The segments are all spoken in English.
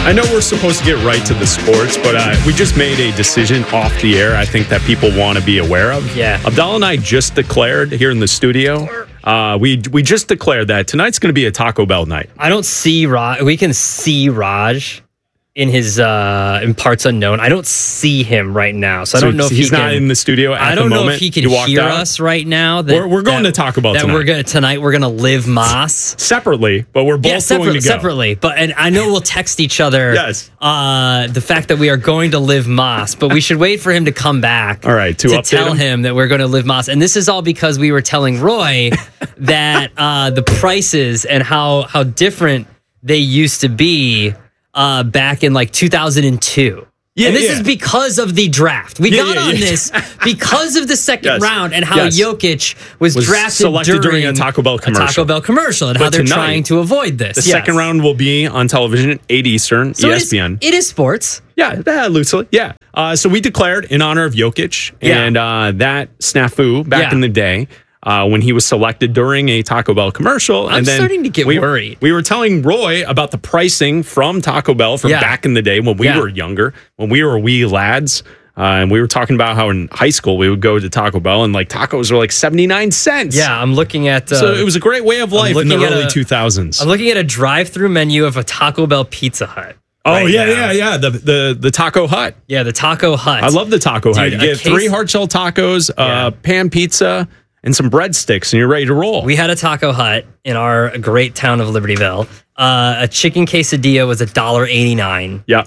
I know we're supposed to get right to the sports, but we just made a decision off the air I think that people want to be aware of. Yeah. Abdallah and I just declared here in the studio, we just declared that tonight's going to be a Taco Bell night. I don't see Raj. We can see Raj in his in parts unknown. I don't see him right now, so I don't know if he's not in the studio at the moment. I don't know if he can hear us right now. We're going to Taco Bell tonight. We're gonna live Moss separately, but we're both going to go separately. And I know we'll text each other. Yes. The fact that we are going to live Moss, but we should wait for him to come back. All right, to tell him that we're going to live Moss, and this is all because we were telling Roy that the prices and how different they used to be. Back in like 2002. Yeah, and this is because of the draft. We got on this because of the second round and how Jokic was drafted selected during a Taco Bell commercial. And how they're trying to avoid this. The second round will be on television at 8 Eastern, so ESPN. It is sports. Yeah, loosely. Yeah. So we declared in honor of Jokic and that snafu back in the day. When he was selected during a Taco Bell commercial. I'm starting to get worried. We were telling Roy about the pricing from Taco Bell from back in the day when we were younger, when we were wee lads. And we were talking about how in high school we would go to Taco Bell and like tacos were like 79 cents. Yeah, I'm looking at... so it was a great way of life in the early 2000s. I'm looking at a drive-through menu of a Taco Bell Pizza Hut. Oh, yeah. The Taco Hut. Yeah, the Taco Hut. I love the Taco Hut. You get 3 hard shell tacos, pan pizza, and some breadsticks, and you're ready to roll. We had a Taco Hut in our great town of Libertyville. A chicken quesadilla was $1.89. Yeah.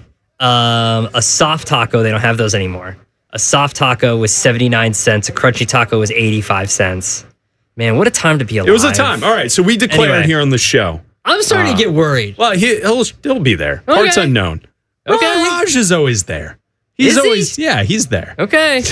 A soft taco, they don't have those anymore. A soft taco was 79 cents. A crunchy taco was 85 cents. Man, what a time to be alive. It was a time. All right, so we declared here on the show. I'm starting to get worried. Well, he'll be there. Okay. Parts unknown. Okay. Raj is always there. He's there. Okay.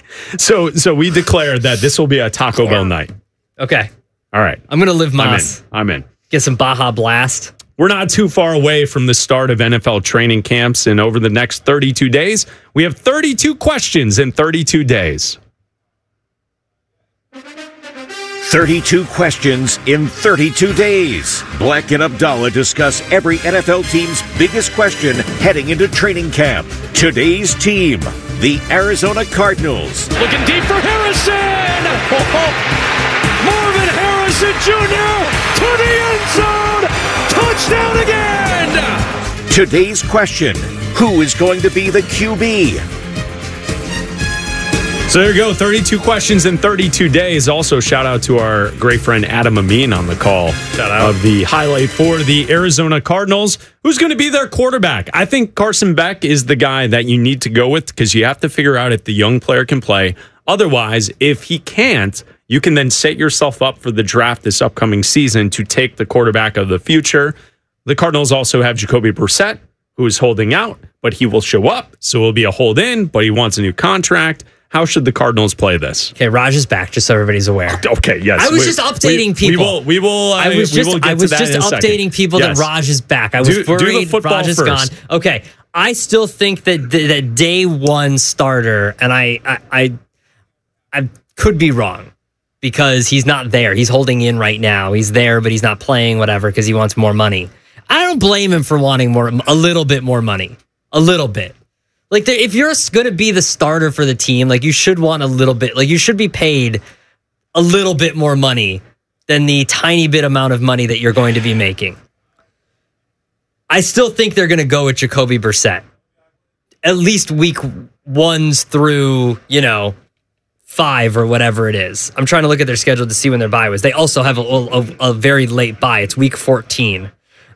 So we declared that this will be a Taco Bell night. Okay. All right. I'm going to live Moss. I'm in. Get some Baja Blast. We're not too far away from the start of NFL training camps, and over the next 32 days, we have 32 questions in 32 days. 32 questions in 32 days. Black and Abdallah discuss every NFL team's biggest question heading into training camp. Today's team, the Arizona Cardinals. Looking deep for Harrison! Marvin Harrison Jr. to the end zone! Touchdown again! Today's question, who is going to be the QB? So there you go, 32 questions in 32 days. Also, shout out to our great friend Adam Amin on the call of the highlight for the Arizona Cardinals. Who's going to be their quarterback? I think Carson Beck is the guy that you need to go with because you have to figure out if the young player can play. Otherwise, if he can't, you can then set yourself up for the draft this upcoming season to take the quarterback of the future. The Cardinals also have Jacoby Brissett, who is holding out, but he will show up. So it will be a hold in, but he wants a new contract. How should the Cardinals play this? Okay, Raj is back, just so everybody's aware. Okay, yes. I was just updating people. We will. I was just updating people that Raj is back. I was worried Raj is gone. Okay, I still think that day one starter, and I could be wrong because he's not there. He's holding in right now. He's there, but he's not playing, whatever, because he wants more money. I don't blame him for wanting a little bit more money. A little bit. Like, if you're going to be the starter for the team, like, you should want a little bit. Like, you should be paid a little bit more money than the tiny bit amount of money that you're going to be making. I still think they're going to go with Jacoby Brissett. At least week 1s through, 5 or whatever it is. I'm trying to look at their schedule to see when their bye was. They also have a very late bye. It's week 14.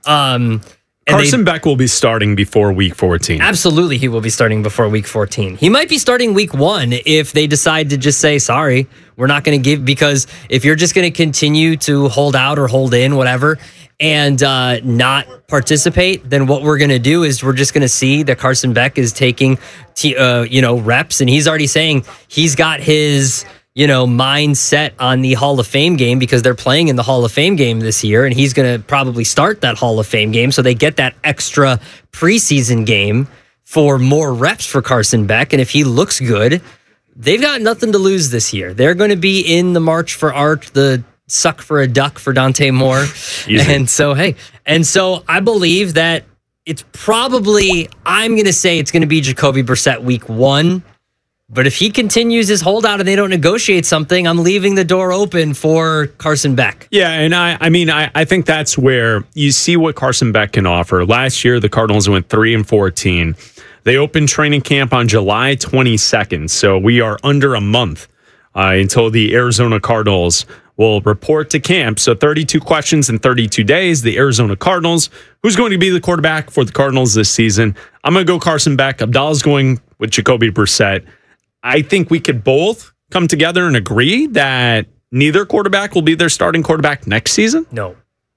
Carson Beck will be starting before week 14. Absolutely, he will be starting before week 14. He might be starting week 1 if they decide to just say, sorry, we're not going to give, because if you're just going to continue to hold out or hold in, whatever, and not participate, then what we're going to do is we're just going to see that Carson Beck is taking, reps, and he's already saying he's got his mindset on the Hall of Fame game because they're playing in the Hall of Fame game this year, and he's going to probably start that Hall of Fame game, so they get that extra preseason game for more reps for Carson Beck, and if he looks good, they've got nothing to lose this year. They're going to be in the March for Art, the suck for a duck for Dante Moore, and so I believe that it's probably, I'm going to say it's going to be Jacoby Brissett week 1. But if he continues his holdout and they don't negotiate something, I'm leaving the door open for Carson Beck. Yeah, and I think that's where you see what Carson Beck can offer. Last year, the Cardinals went 3-14. They opened training camp on July 22nd, so we are under a month until the Arizona Cardinals will report to camp. So 32 questions in 32 days. The Arizona Cardinals. Who's going to be the quarterback for the Cardinals this season? I'm going to go Carson Beck. Abdallah's going with Jacoby Brissett. I think we could both come together and agree that neither quarterback will be their starting quarterback next season. No.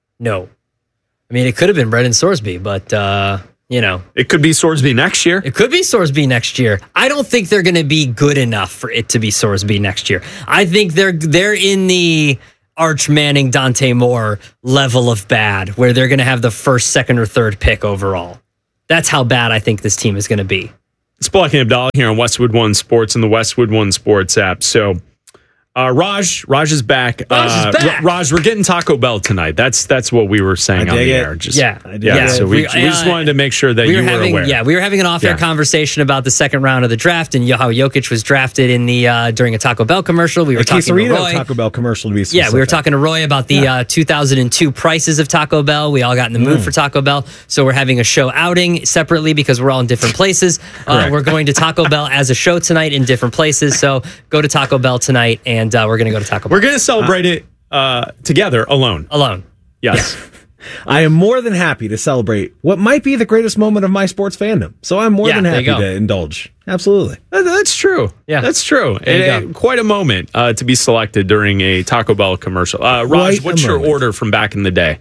I mean, it could have been Brendan Sorsby, but, It could be Sorsby next year. It could be Sorsby next year. I don't think they're going to be good enough for it to be Sorsby next year. I think they're in the Arch Manning, Dante Moore level of bad, where they're going to have the first, second, or third pick overall. That's how bad I think this team is going to be. It's Black and Abdallah here on Westwood One Sports and the Westwood One Sports app. So, Raj is back. Raj, we're getting Taco Bell tonight. That's what we were saying on the air. So we just wanted to make sure that you were aware. Yeah, we were having an off-air conversation about the second round of the draft and how Jokic was drafted in the during a Taco Bell commercial. We were talking to Roy. Taco Bell commercial to be specific. Yeah, we were talking to Roy about the 2002 prices of Taco Bell. We all got in the mood for Taco Bell, so we're having a show outing separately because we're all in different places. We're going to Taco Bell as a show tonight in different places. So go to Taco Bell tonight and. We're going to go to Taco Bell. We're going to celebrate it together, alone. Yes. I am more than happy to celebrate what might be the greatest moment of my sports fandom. So I'm more than happy to indulge. Absolutely. That's true. Yeah. That's true. Quite a moment to be selected during a Taco Bell commercial. Raj, what's your order from back in the day?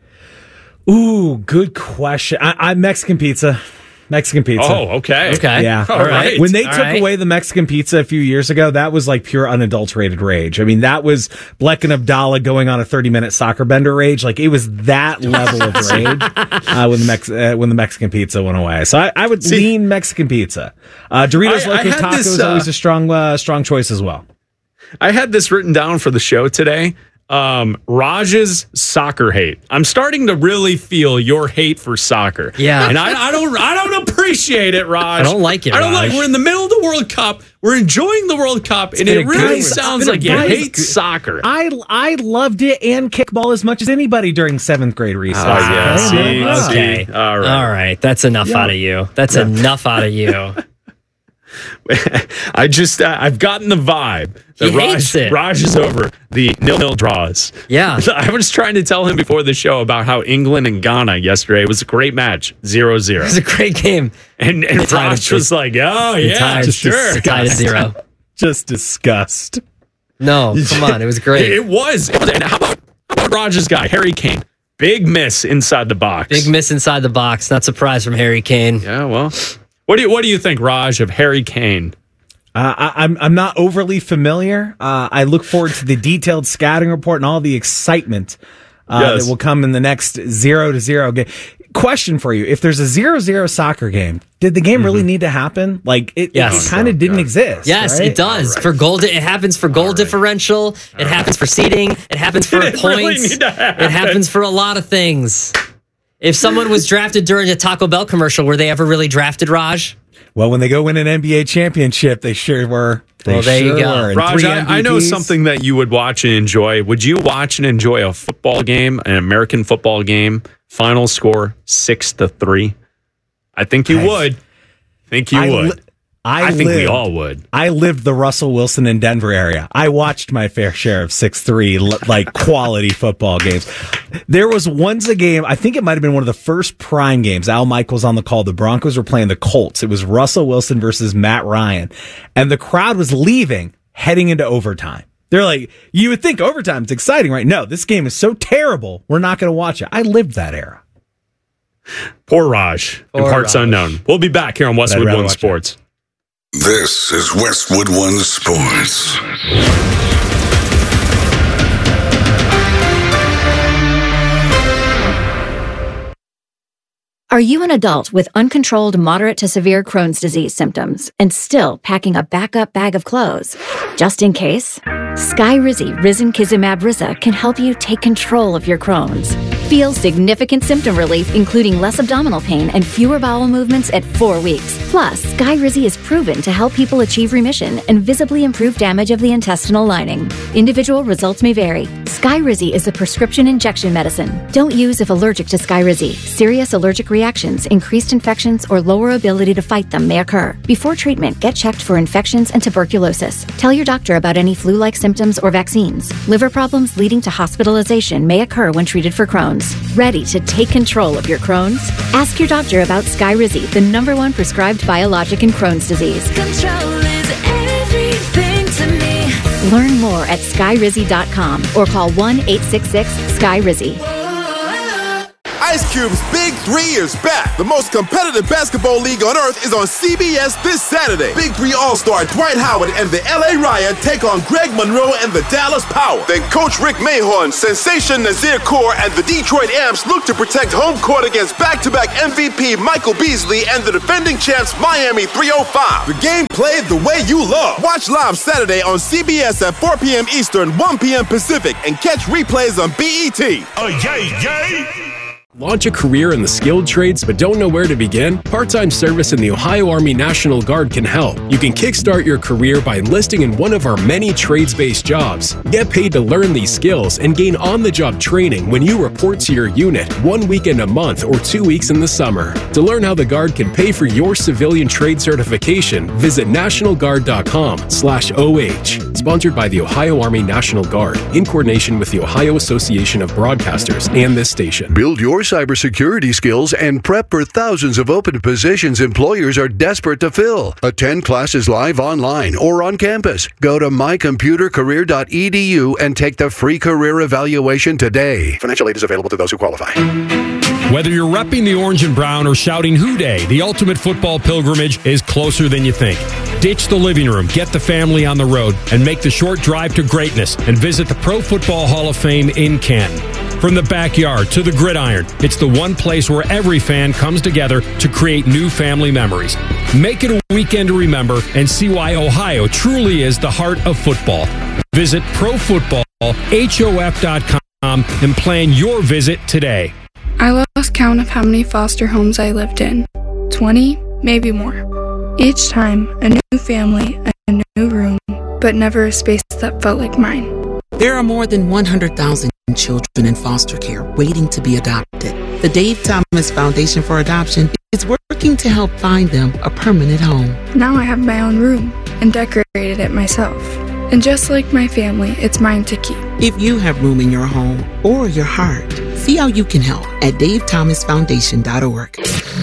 Ooh, good question. I'm Mexican pizza. Oh, okay. Yeah. All right. When they took away the Mexican pizza a few years ago, that was like pure unadulterated rage. I mean, that was Black and Abdallah going on a 30-minute soccer bender rage. Like, it was that level of rage when the Mexican pizza went away. So I would lean Mexican pizza. Doritos Locos Tacos is always a strong choice as well. I had this written down for the show today. Raj's soccer hate. I'm starting to really feel your hate for soccer. Yeah. And I don't appreciate it, Raj. I don't like it, Raj. We're in the middle of the World Cup. We're enjoying the World Cup, and it really sounds like you hate soccer. I loved it and kickball as much as anybody during 7th grade recess. Okay. All right. That's enough out of you. That's enough out of you. I've gotten the vibe that Raj is over the 0-0 draws. Yeah. I was trying to tell him before the show about how England and Ghana yesterday was a great match, 0-0. It was a great game. And Raj was like, oh, yeah, sure. Tied at 0. Just disgust. No, come on. It was great. It was. And how about Raj's guy, Harry Kane? Big miss inside the box. Not surprised from Harry Kane. Yeah, well... What do you think, Raj, of Harry Kane? I'm not overly familiar. I look forward to the detailed scouting report and all the excitement that will come in the next 0-0 game. Question for you: if there's a 0-0 soccer game, did the game really need to happen? Like it kind of didn't exist. Yes, right? it does. Right. For goal, it happens for goal differential. It happens for seeding. It happens for points. Really it happens for a lot of things. If someone was drafted during a Taco Bell commercial, were they ever really drafted, Raj? Well, when they go win an NBA championship, they sure were. There you go. Raj, I know something that you would watch and enjoy. Would you watch and enjoy a football game, an American football game, final score 6-3? I think you would. I think we all would. I lived the Russell Wilson in Denver area. I watched my fair share of 6-3 like quality football games. There was once a game, I think it might have been one of the first prime games. Al Michaels on the call. The Broncos were playing the Colts. It was Russell Wilson versus Matt Ryan. And the crowd was leaving, heading into overtime. They're like, you would think overtime's exciting, right? No, this game is so terrible, we're not going to watch it. I lived that era. Poor Raj in parts unknown. We'll be back here on Westwood One Sports. This is Westwood One Sports. Are you an adult with uncontrolled moderate to severe Crohn's disease symptoms and still packing a backup bag of clothes? Just in case, Skyrizi Risankizumab Riza can help you take control of your Crohn's. Feel significant symptom relief, including less abdominal pain and fewer bowel movements at 4 weeks. Plus, Skyrizi is proven to help people achieve remission and visibly improve damage of the intestinal lining. Individual results may vary. Skyrizi is a prescription injection medicine. Don't use if allergic to Skyrizi. Serious allergic reactions, increased infections, or lower ability to fight them may occur. Before treatment, get checked for infections and tuberculosis. Tell your doctor about any flu-like symptoms or vaccines. Liver problems leading to hospitalization may occur when treated for Crohn's. Ready to take control of your Crohn's? Ask your doctor about Skyrizi, the #1 prescribed biologic in Crohn's disease. Control is everything to me. Learn more at skyrizi.com or call 1-866-SKY-RIZZI. Ice Cube's Big 3 is back. The most competitive basketball league on earth is on CBS this Saturday. Big 3 All-Star Dwight Howard and the LA Riot take on Greg Monroe and the Dallas Power. Then Coach Rick Mahorn, Sensation Nazir Kaur, and the Detroit Amps look to protect home court against back-to-back MVP Michael Beasley and the defending champs Miami 305. The game played the way you love. Watch live Saturday on CBS at 4 p.m. Eastern, 1 p.m. Pacific, and catch replays on BET. Yay! Launch a career in the skilled trades but don't know where to begin? Part-time service in the Ohio Army National Guard can help. You can kickstart your career by enlisting in one of our many trades-based jobs. Get paid to learn these skills and gain on-the-job training when you report to your unit 1 weekend a month or 2 weeks in the summer. To learn how the Guard can pay for your civilian trade certification, visit nationalguard.com/OH. Sponsored by the Ohio Army National Guard in coordination with the Ohio Association of Broadcasters and this station. Build your cybersecurity skills and prep for thousands of open positions employers are desperate to fill. Attend classes live online or on campus. Go to mycomputercareer.edu and take the free career evaluation today. Financial aid is available to those who qualify. Whether you're repping the orange and brown or shouting Hoo Day, the ultimate football pilgrimage is closer than you think. Ditch the living room, get the family on the road, and make the short drive to greatness and visit the Pro Football Hall of Fame in Canton. From the backyard to the gridiron, it's the one place where every fan comes together to create new family memories. Make it a weekend to remember and see why Ohio truly is the heart of football. Visit ProFootballHOF.com and plan your visit today. I lost count of how many foster homes I lived in. 20, maybe more. Each time, a new family, a new room, but never a space that felt like mine. There are more than 100,000 children in foster care waiting to be adopted. The Dave Thomas Foundation for Adoption is working to help find them a permanent home. Now I have my own room and decorated it myself. And just like my family, it's mine to keep. If you have room in your home or your heart, see how you can help at davethomasfoundation.org.